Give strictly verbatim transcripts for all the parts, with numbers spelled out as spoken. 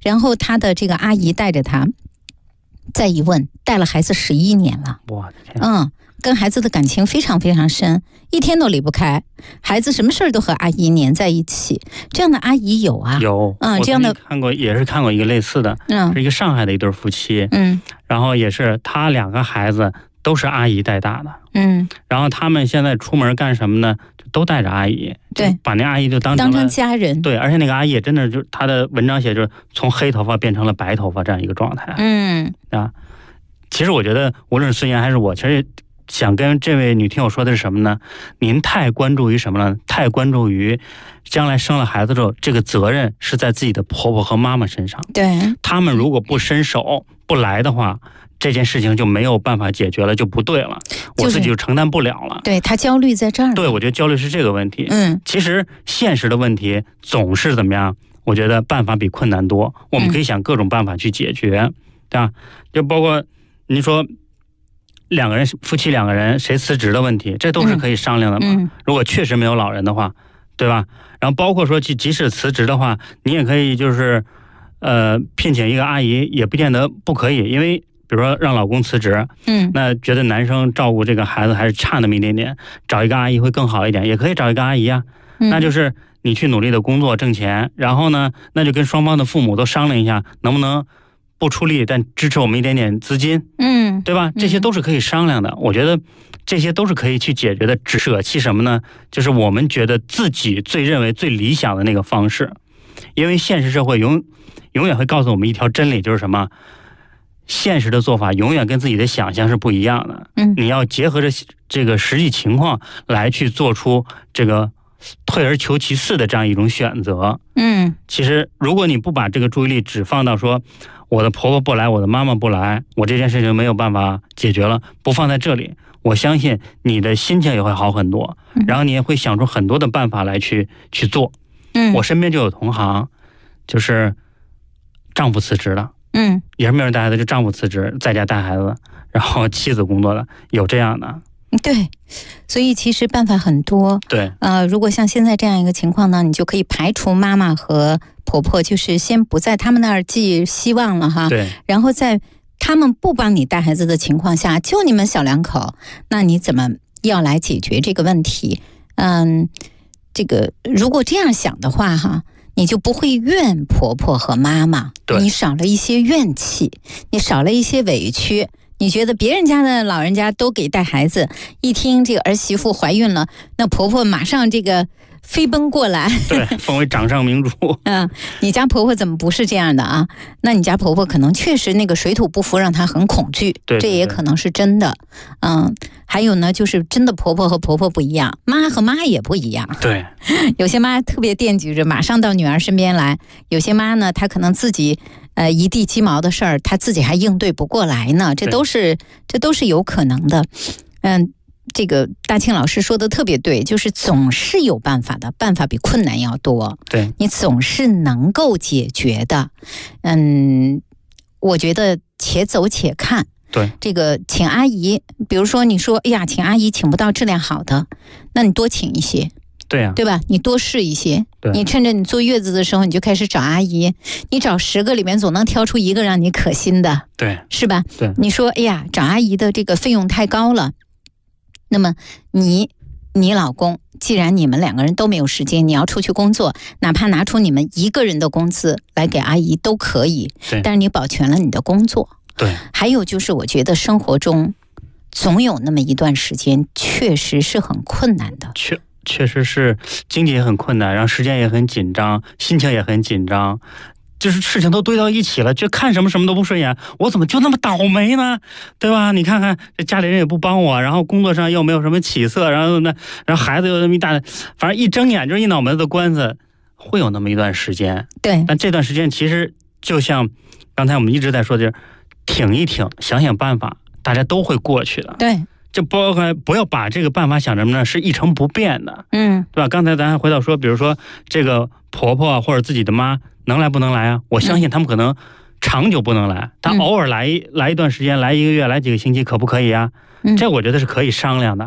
然后他的这个阿姨带着他，再一问，带了孩子十一年了， 我的天， 嗯，跟孩子的感情非常非常深，一天都离不开，孩子什么事儿都和阿姨黏在一起，这样的阿姨有啊， 有， 嗯，这样的看过，也是看过一个类似的， 嗯， 是一个上海的一对夫妻， 嗯， 然后也是他两个孩子都是阿姨带大的， 嗯， 然后他们现在出门干什么呢？都带着阿姨， 对， 把那阿姨就当成当成家人， 对，而且那个阿姨也真的就他的文章写就是从黑头发变成了白头发这样一个状态， 嗯啊，其实我觉得无论是孙岩还是我，其实想跟这位女听友说的是什么呢？您太关注于什么呢？太关注于将来生了孩子之后，这个责任是在自己的婆婆和妈妈身上， 对， 他们如果不伸手不来的话，这件事情就没有办法解决了，就不对了，我自己就承担不了了。 对，他焦虑在这儿。 对，我觉得焦虑是这个问题。 嗯， 其实现实的问题总是怎么样？我觉得办法比困难多，我们可以想各种办法去解决，嗯、对吧？就包括您说两个人夫妻两个人谁辞职的问题，这都是可以商量的嘛。 嗯、 如果确实没有老人的话，对吧？然后包括说即即使辞职的话，你也可以就是呃聘请一个阿姨，也不见得不可以，因为比如说让老公辞职， 嗯， 那觉得男生照顾这个孩子还是差那么一点点，找一个阿姨会更好一点，也可以找一个阿姨啊。 嗯、 那就是你去努力的工作挣钱，然后呢，那就跟双方的父母都商量一下，能不能不出力，但支持我们一点点资金， 嗯， 对吧？这些都是可以商量的。嗯、我觉得这些都是可以去解决的。只舍弃什么呢？就是我们觉得自己最认为最理想的那个方式，因为现实社会永永远会告诉我们一条真理，就是什么？现实的做法永远跟自己的想象是不一样的。 嗯， 你要结合着这个实际情况来去做出这个退而求其次的这样一种选择。 嗯， 其实如果你不把这个注意力只放到说我的婆婆不来，我的妈妈不来，我这件事情没有办法解决了，不放在这里，我相信你的心情也会好很多，然后你也会想出很多的办法来去去做。 嗯， 我身边就有同行，就是丈夫辞职了。 嗯， 也是没有人带孩子，就丈夫辞职在家带孩子，然后妻子工作的，有这样的。 对，所以其实办法很多。 对， 呃，如果像现在这样一个情况呢，你就可以排除妈妈和婆婆，就是先不在他们那儿寄希望了哈。 对， 然后在他们不帮你带孩子的情况下，就你们小两口，那你怎么要来解决这个问题？嗯，这个如果这样想的话哈。你就不会怨婆婆和妈妈，你少了一些怨气，你少了一些委屈，你觉得别人家的老人家都给带孩子，一听这个儿媳妇怀孕了，那婆婆马上这个飞奔过来， 对，封为掌上明珠。 嗯，你家婆婆怎么不是这样的啊？那你家婆婆可能确实那个水土不服，让她很恐惧， 对对对， 这也可能是真的。嗯，还有呢，就是真的婆婆和婆婆不一样，妈和妈也不一样。 对， 有些妈特别惦记着马上到女儿身边来，有些妈呢，她可能自己呃一地鸡毛的事儿，她自己还应对不过来呢，这都是这都是有可能的。嗯。这个大庆老师说的特别对，就是总是有办法的，办法比困难要多。 对， 你总是能够解决的。嗯，我觉得且走且看。 对， 这个请阿姨，比如说你说，哎呀，请阿姨请不到质量好的，那你多请一些。 对呀、啊， 对吧？你多试一些。你趁着你坐月子的时候，你就开始找阿姨，你找十个里面总能挑出一个让你可心的。 对， 是吧？ 对， 你说，哎呀，找阿姨的这个费用太高了。那么你你老公既然你们两个人都没有时间，你要出去工作，哪怕拿出你们一个人的工资来给阿姨都可以，但是你保全了你的工作。 对， 还有就是我觉得生活中总有那么一段时间确实是很困难的， 确确实是经济也很困难，然后时间也很紧张，心情也很紧张，就是事情都堆到一起了，就看什么什么都不顺眼，我怎么就那么倒霉呢？对吧？你看看这家里人也不帮我，然后工作上又没有什么起色，然后呢，然后孩子又那么一大，反正一睁眼就是一脑门子的官司，会有那么一段时间。 对， 但这段时间其实就像刚才我们一直在说的，就是挺一挺，想想办法，大家都会过去的。 对。 就包括不要把这个办法想什么呢？是一成不变的， 嗯， 对吧？刚才咱还回到说，比如说这个婆婆或者自己的妈能来不能来啊？我相信他们可能长久不能来，他嗯、 偶尔来来一段时间，来一个月，来几个星期，可不可以啊？ 嗯， 这我觉得是可以商量的。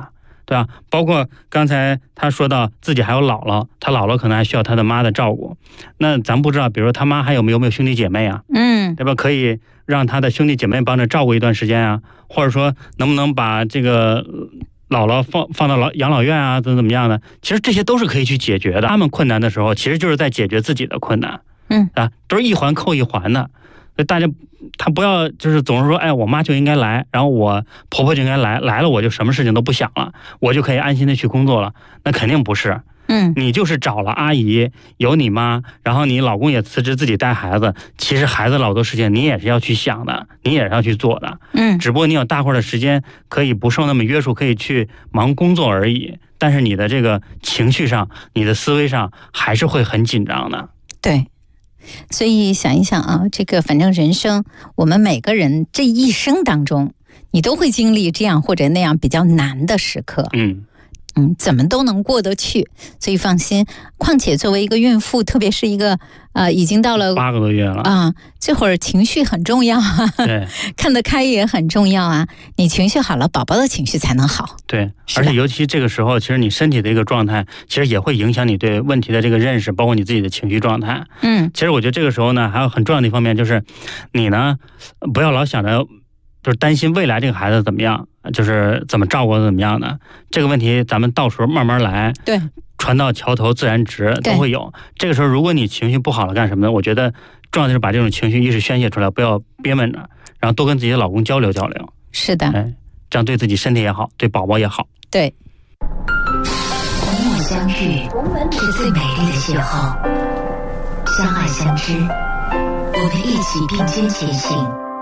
对吧？包括刚才他说到自己还有姥姥，他姥姥可能还需要他的妈的照顾，那咱不知道，比如说他妈还有没有没有兄弟姐妹啊？ 嗯， 对吧？可以让他的兄弟姐妹帮着照顾一段时间啊，或者说能不能把这个姥姥放放到老养老院啊，怎么怎么样的？其实这些都是可以去解决的。他们困难的时候，其实就是在解决自己的困难， 嗯啊，都是一环扣一环的。所以大家他不要就是总是说，哎，我妈就应该来，然后我婆婆就应该来，来了我就什么事情都不想了，我就可以安心的去工作了。那肯定不是。 嗯， 你就是找了阿姨，有你妈，然后你老公也辞职自己带孩子，其实孩子老多事情你也是要去想的，你也是要去做的。 嗯， 只不过你有大块的时间可以不受那么约束，可以去忙工作而已。但是你的这个情绪上，你的思维上还是会很紧张的。 对。所以想一想啊，这个反正人生，我们每个人这一生当中，你都会经历这样或者那样比较难的时刻。 嗯。 嗯，怎么都能过得去，所以放心。况且作为一个孕妇，特别是一个呃，已经到了八个多月了啊、呃，这会儿情绪很重要啊， 对， 看得开也很重要啊。你情绪好了，宝宝的情绪才能好。 对，而且尤其这个时候，其实你身体的一个状态，其实也会影响你对问题的这个认识，包括你自己的情绪状态。 嗯， 其实我觉得这个时候呢，还有很重要的一方面就是，你呢不要老想着。就是担心未来这个孩子怎么样，就是怎么照顾怎么样的这个问题，咱们到时候慢慢来。 对， 船到桥头自然直，都会有。这个时候，如果你情绪不好了，干什么呢？我觉得重要的是把这种情绪意识宣泄出来，不要憋闷着，然后多跟自己的老公交流交流。 是的， 哎，这样对自己身体也好，对宝宝也好。 对。 同我相遇是最美丽的邂逅，相爱相知，我们一起并肩前行。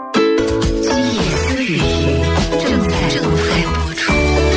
日语正在正在播出。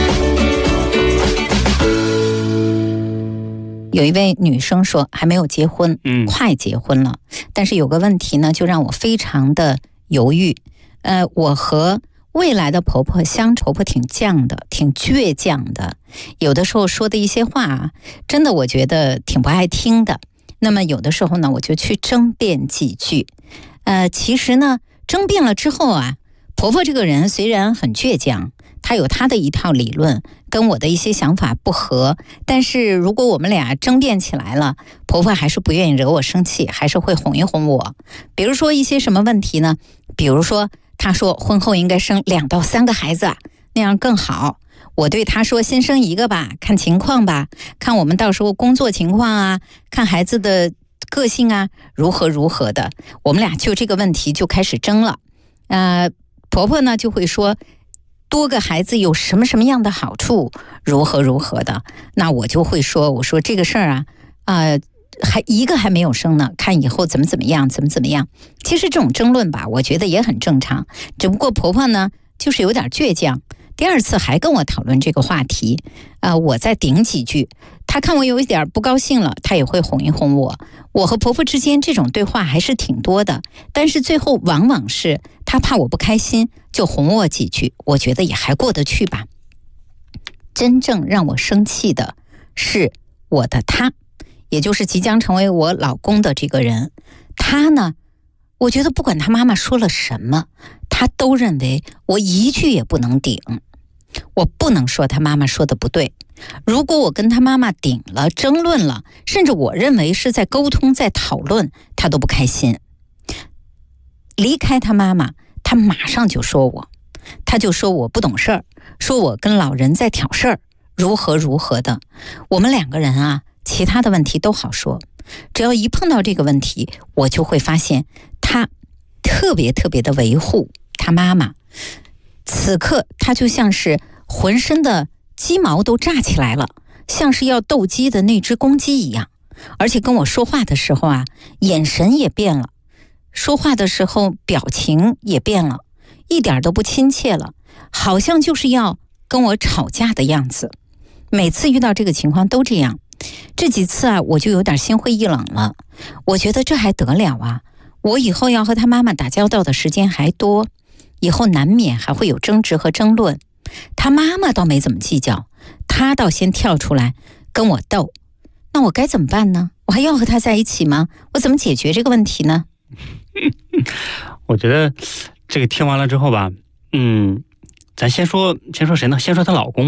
有一位女生说还没有结婚， 嗯， 快结婚了，但是有个问题呢，就让我非常的犹豫。呃，我和未来的婆婆相处，婆婆挺犟的，挺倔强的，有的时候说的一些话，真的我觉得挺不爱听的。那么有的时候呢，我就去争辩几句。呃，其实呢，争辩了之后啊。婆婆这个人虽然很倔强，她有她的一套理论，跟我的一些想法不合，但是如果我们俩争辩起来了，婆婆还是不愿意惹我生气，还是会哄一哄我。比如说一些什么问题呢？比如说她说婚后应该生两到三个孩子，那样更好。我对她说先生一个吧，看情况吧，看我们到时候工作情况啊，看孩子的个性啊，如何如何的。我们俩就这个问题就开始争了。呃婆婆呢就会说多个孩子有什么什么样的好处，如何如何的。那我就会说，我说这个事儿啊，呃，还一个还没有生呢，看以后怎么怎么样，怎么怎么样。其实这种争论吧，我觉得也很正常。只不过婆婆呢，就是有点倔强。第二次还跟我讨论这个话题，呃，我再顶几句，她看我有一点不高兴了，她也会哄一哄我。我和婆婆之间这种对话还是挺多的，但是最后往往是她怕我不开心，就哄我几句，我觉得也还过得去吧。真正让我生气的是我的他，也就是即将成为我老公的这个人。他呢，我觉得不管他妈妈说了什么，他都认为我一句也不能顶。我不能说他妈妈说的不对，如果我跟他妈妈顶了，争论了，甚至我认为是在沟通在讨论，他都不开心。离开他妈妈，他马上就说我，他就说我不懂事儿，说我跟老人在挑事儿，如何如何的。我们两个人啊，其他的问题都好说，只要一碰到这个问题，我就会发现他特别特别的维护他妈妈。此刻他就像是浑身的鸡毛都炸起来了，像是要斗鸡的那只公鸡一样。而且跟我说话的时候啊，眼神也变了，说话的时候表情也变了，一点都不亲切了，好像就是要跟我吵架的样子。每次遇到这个情况都这样，这几次啊，我就有点心灰意冷了。我觉得这还得了啊，我以后要和他妈妈打交道的时间还多，以后难免还会有争执和争论。他妈妈倒没怎么计较，他倒先跳出来跟我斗。那我该怎么办呢？我还要和他在一起吗？我怎么解决这个问题呢？ 我觉得这个听完了之后吧，嗯，咱先说先说谁呢？先说她老公吧。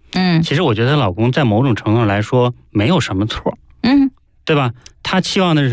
嗯其实我觉得她老公在某种程度上来说没有什么错， 嗯， 对吧？他期望的是